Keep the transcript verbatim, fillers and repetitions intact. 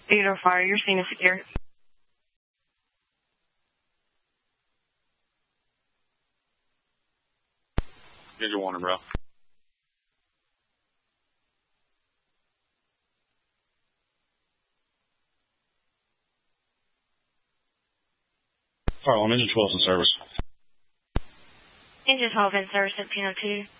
Theodore Fire, your scene is secure. Here's your warning, bro. Carl, I'm Engine twelve in service. Engine twelve in service at Pino two.